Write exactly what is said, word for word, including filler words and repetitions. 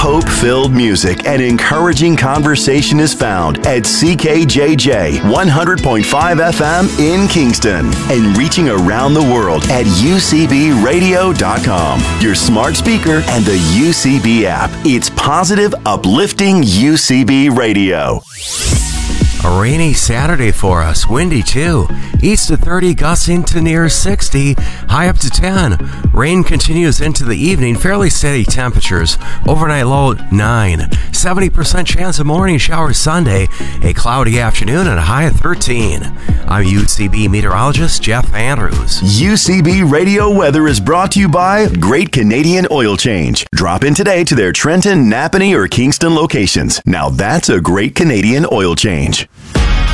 Hope-filled music and encouraging conversation is found at C K J J one hundred point five F M in Kingston and reaching around the world at U C B radio dot com, your smart speaker, and the U C B app. It's positive, uplifting U C B radio. A rainy Saturday for us, windy too. East to thirty, gusting to near sixty, high up to ten. Rain continues into the evening, fairly steady temperatures. Overnight low nine. seventy percent chance of morning showers Sunday, a cloudy afternoon, and a high of thirteen. I'm U C B meteorologist Jeff Andrews. U C B Radio Weather is brought to you by Great Canadian Oil Change. Drop in today to their Trenton, Napanee, or Kingston locations. Now that's a Great Canadian Oil Change.